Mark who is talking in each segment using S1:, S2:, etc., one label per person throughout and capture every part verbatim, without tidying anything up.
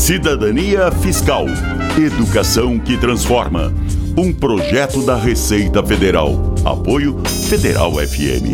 S1: Cidadania Fiscal. Educação que transforma. Um projeto da Receita Federal. Apoio Federal F M.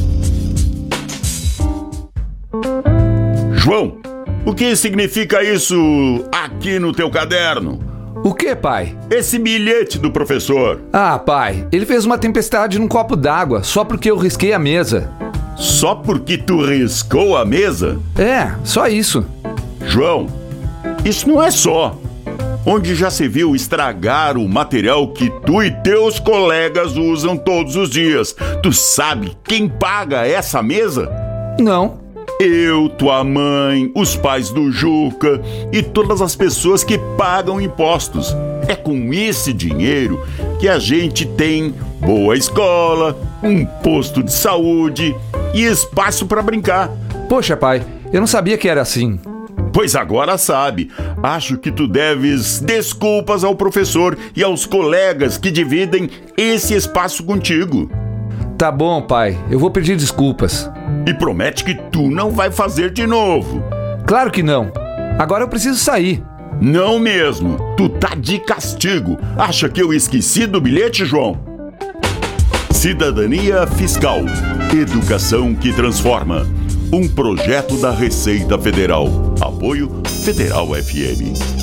S1: João, o que significa isso aqui no teu caderno?
S2: O que, pai?
S1: Esse bilhete do professor.
S2: Ah, pai, ele fez uma tempestade num copo d'água só porque eu risquei a mesa.
S1: Só porque tu riscou a mesa?
S2: É, só isso.
S1: João, isso não é só. Onde já se viu estragar o material que tu e teus colegas usam todos os dias? Tu sabe quem paga essa mesa?
S2: Não.
S1: Eu, tua mãe, os pais do Juca e todas as pessoas que pagam impostos. É com esse dinheiro que a gente tem boa escola, um posto de saúde e espaço para brincar.
S2: Poxa, pai, eu não sabia que era assim.
S1: Pois agora sabe. Acho que tu deves desculpas ao professor e aos colegas que dividem esse espaço contigo.
S2: Tá bom, pai, eu vou pedir desculpas.
S1: E promete que tu não vai fazer de novo.
S2: Claro que não. Agora eu preciso sair.
S1: Não mesmo. Tu tá de castigo. Acha que eu esqueci do bilhete, João? Cidadania Fiscal. Educação que transforma. Um projeto da Receita Federal. Apoio Federal F M.